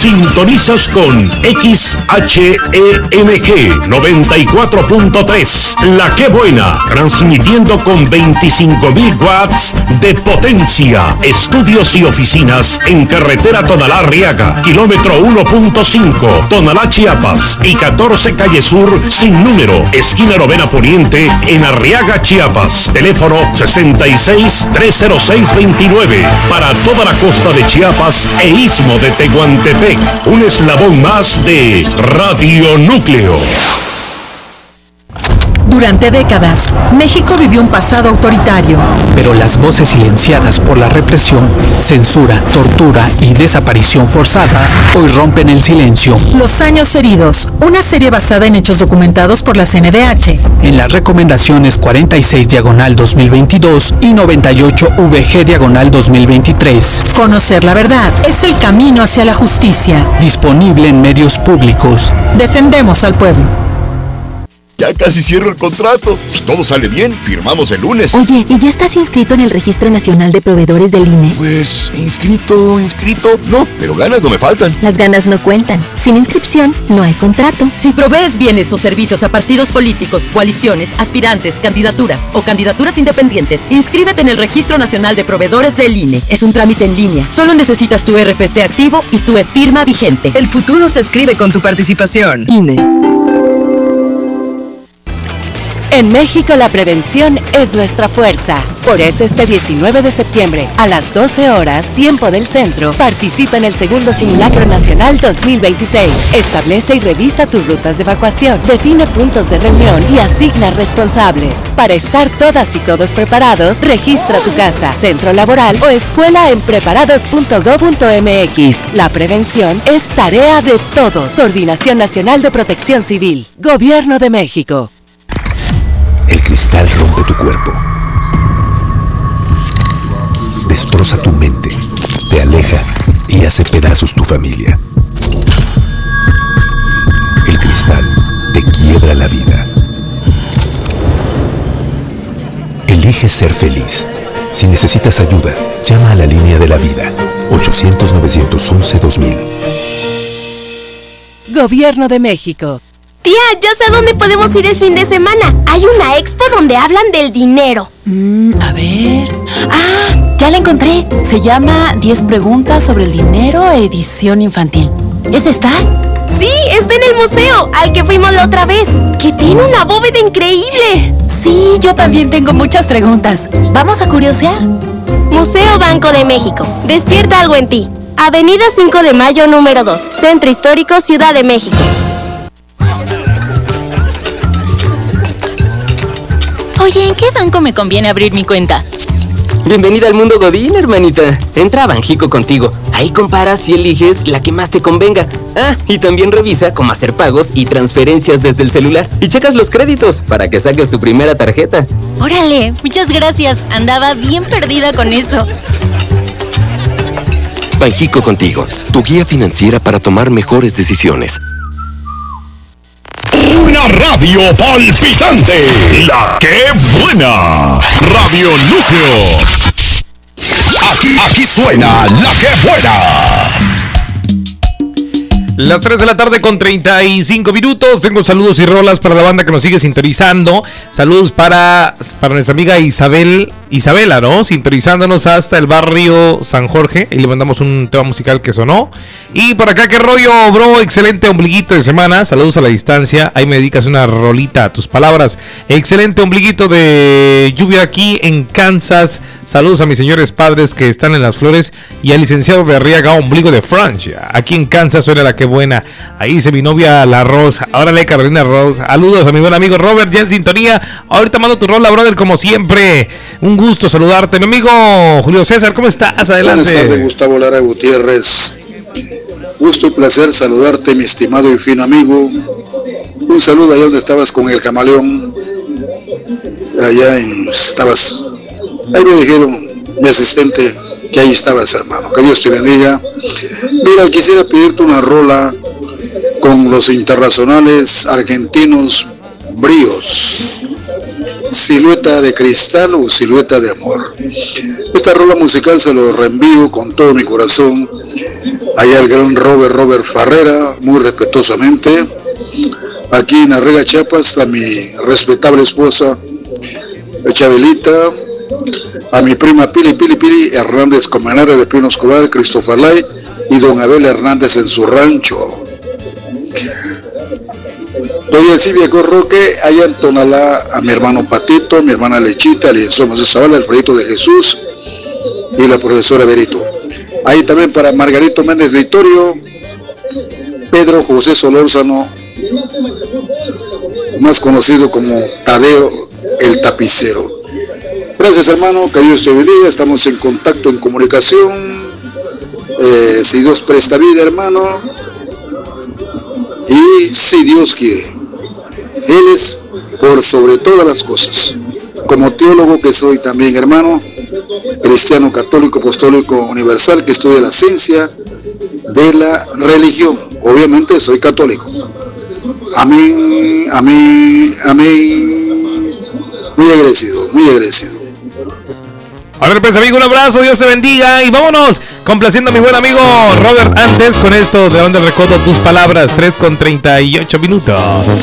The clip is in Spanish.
Sintonizas con XHEMG 94.3, La Que Buena, transmitiendo con 25.000 watts de potencia. Estudios y oficinas en carretera Tonalá-Arriaga, kilómetro 1.5, Tonalá, Chiapas, y 14 Calle Sur, sin número, esquina Novena Poniente, en Arriaga, Chiapas. Teléfono 66-306-29, para toda la costa de Chiapas e istmo de Tehuantepec. Un eslabón más de Radio Núcleo. Durante décadas, México vivió un pasado autoritario. Pero las voces silenciadas por la represión, censura, tortura y desaparición forzada hoy rompen el silencio. Los años heridos, una serie basada en hechos documentados por la CNDH. En las recomendaciones 46/2022 y 98/VG/2023. Conocer la verdad es el camino hacia la justicia. Disponible en medios públicos. Defendemos al pueblo. Ya casi cierro el contrato. Si todo sale bien, firmamos el lunes. Oye, ¿y ya estás inscrito en el Registro Nacional de Proveedores del INE? Pues, inscrito, no, pero ganas no me faltan. Las ganas no cuentan. Sin inscripción, no hay contrato. Si provees bienes o servicios a partidos políticos, coaliciones, aspirantes, candidaturas o candidaturas independientes, inscríbete en el Registro Nacional de Proveedores del INE. Es un trámite en línea. Solo necesitas tu RFC activo y tu e-firma vigente. El futuro se escribe con tu participación. INE. En México la prevención es nuestra fuerza. Por eso este 19 de septiembre, a las 12 horas, tiempo del centro, participa en el segundo Simulacro Nacional 2026. Establece y revisa tus rutas de evacuación, define puntos de reunión y asigna responsables. Para estar todas y todos preparados, registra tu casa, centro laboral o escuela en preparados.gov.mx. La prevención es tarea de todos. Coordinación Nacional de Protección Civil. Gobierno de México. El cristal rompe tu cuerpo, destroza tu mente, te aleja y hace pedazos tu familia. El cristal te quiebra la vida. Elige ser feliz. Si necesitas ayuda, llama a la línea de la vida, 800-911-2000. Gobierno de México. Tía, ya sé a dónde podemos ir el fin de semana. Hay una expo donde hablan del dinero. A ver... ¡Ah! Ya la encontré. Se llama 10 preguntas sobre el dinero, edición infantil. ¿Es esta? Sí, está en el museo, al que fuimos la otra vez, que tiene una bóveda increíble. Sí, yo también tengo muchas preguntas. ¿Vamos a curiosear? Museo Banco de México. Despierta algo en ti. Avenida 5 de Mayo, número 2. Centro Histórico, Ciudad de México. Oye, ¿en qué banco me conviene abrir mi cuenta? Bienvenida al mundo Godín, hermanita. Entra a Banjico contigo. Ahí comparas y eliges la que más te convenga. Ah, y también revisa cómo hacer pagos y transferencias desde el celular. Y checas los créditos para que saques tu primera tarjeta. Órale, muchas gracias. Andaba bien perdida con eso. Banjico contigo, tu guía financiera para tomar mejores decisiones. Una radio palpitante, La Que Buena, Radio Núcleo. Aquí suena La Que Buena. Las 3 de la tarde con 35 minutos. Tengo saludos y rolas para la banda que nos sigue sintonizando. Saludos para nuestra amiga Isabela, ¿no? Sintonizándonos hasta el barrio San Jorge. Y le mandamos un tema musical que sonó. Y por acá, ¿qué rollo, bro? Excelente ombliguito de semana. Saludos a la distancia. Ahí me dedicas una rolita, tus palabras. Excelente ombliguito de lluvia aquí en Kansas. Saludos a mis señores padres que están en las flores. Y al licenciado de Arriaga, ombligo de Francia. Aquí en Kansas suena La Que Buena. Ahí dice mi novia La Rosa. Órale, Carolina Rosa. Saludos a mi buen amigo Robert, ya en sintonía. Ahorita mando tu rola, brother, como siempre. Un gusto saludarte. Mi amigo Julio César, ¿cómo estás? Adelante. Buenas tardes, Gustavo Lara Gutiérrez. Gusto y placer saludarte, mi estimado y fino amigo. Un saludo allá donde estabas con el camaleón. Estabas. Ahí me dijeron, mi asistente, que ahí estabas, hermano. Que Dios te bendiga. Mira, quisiera pedirte una rola con los internacionales argentinos Bríos. Silueta de cristal o silueta de amor. Esta rola musical se lo reenvío con todo mi corazón allá el gran Robert Farrera, muy respetuosamente. Aquí en Arrega, Chiapas, a mi respetable esposa Chabelita, a mi prima Pili Hernández Comenares de Pino Escobar, Christopher Lai y don Abel Hernández en su rancho. Doña Silvia Corroque, allá en Tonalá, a mi hermano Patito, mi hermana Lechita, el lienzo de Zavala, Alfredito de Jesús y la profesora Berito. Ahí también para Margarito Méndez Victorio, Pedro José Solórzano, más conocido como Tadeo el Tapicero. Gracias, hermano, que Dios te bendiga. Estamos en contacto, en comunicación, si Dios presta vida, hermano, y si Dios quiere. Él es por sobre todas las cosas. Como teólogo que soy también, hermano, cristiano, católico, apostólico, universal, que estudia la ciencia de la religión. Obviamente soy católico. Amén, amén, amén. Muy agradecido, muy agradecido. A ver, pues, amigo, un abrazo, Dios te bendiga. Y vámonos complaciendo a mi buen amigo Robert antes con esto de donde recodo tus palabras. 3:38 minutos.